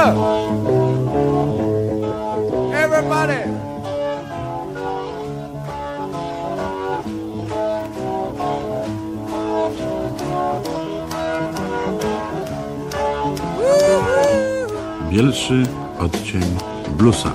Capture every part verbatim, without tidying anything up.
Everybody. Bielszy odcień bluesa.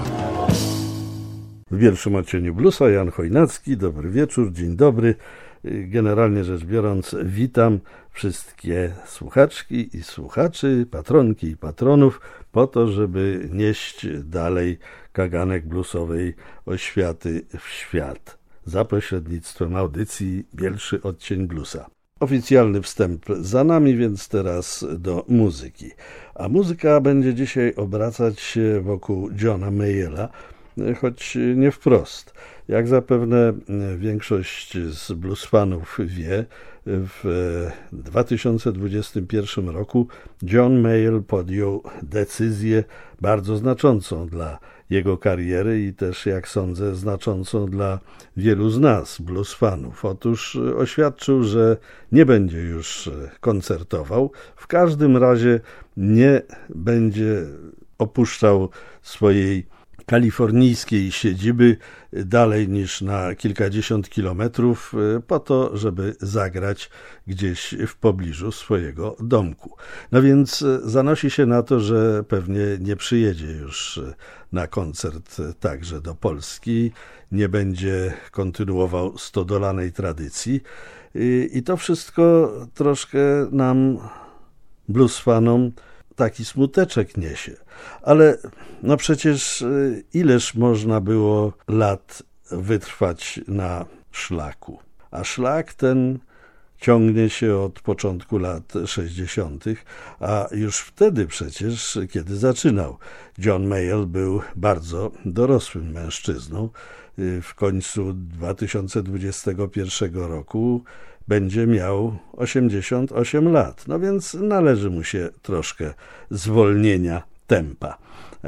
W Bielszym odcieniu bluesa Jan Chojnacki. Dobry wieczór, dzień dobry. Generalnie rzecz biorąc, witam wszystkie słuchaczki i słuchaczy, patronki i patronów po to, żeby nieść dalej kaganek bluesowej oświaty w świat za pośrednictwem audycji Bielszy odcień bluesa. Oficjalny wstęp za nami, więc teraz do muzyki. A muzyka będzie dzisiaj obracać się wokół Johna Mayalla, choć nie wprost. Jak zapewne większość z blues fanów wie, w dwa tysiące dwudziestym pierwszym roku John Mayall podjął decyzję bardzo znaczącą dla jego kariery i też, jak sądzę, znaczącą dla wielu z nas, blues fanów. Otóż oświadczył, że nie będzie już koncertował, w każdym razie nie będzie opuszczał swojej kalifornijskiej siedziby dalej niż na kilkadziesiąt kilometrów po to, żeby zagrać gdzieś w pobliżu swojego domku. No więc zanosi się na to, że pewnie nie przyjedzie już na koncert także do Polski, nie będzie kontynuował stodolanej tradycji i to wszystko troszkę nam, blues fanom, taki smuteczek niesie. Ale no przecież ileż można było lat wytrwać na szlaku. A szlak ten ciągnie się od początku lat sześćdziesiątych, a już wtedy przecież, kiedy zaczynał, John Mayall był bardzo dorosłym mężczyzną. W końcu dwa tysiące dwudziestego pierwszego roku będzie miał osiemdziesiąt osiem lat, no więc należy mu się troszkę zwolnienia tempa.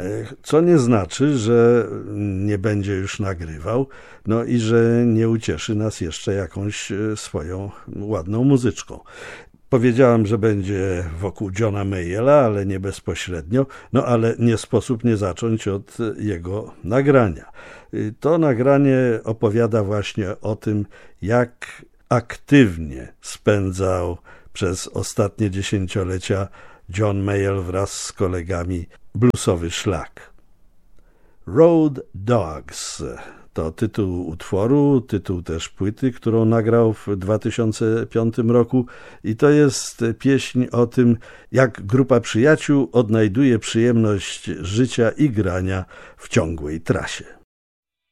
Co nie znaczy, że nie będzie już nagrywał, no i że nie ucieszy nas jeszcze jakąś swoją ładną muzyczką. Powiedziałem, że będzie wokół Johna Mayalla, ale nie bezpośrednio, no ale nie sposób nie zacząć od jego nagrania. To nagranie opowiada właśnie o tym, jak aktywnie spędzał przez ostatnie dziesięciolecia John Mayall wraz z kolegami bluesowy szlak. Road Dogs to tytuł utworu, tytuł też płyty, którą nagrał w dwa tysiące piątym roku i to jest pieśń o tym, jak grupa przyjaciół odnajduje przyjemność życia i grania w ciągłej trasie.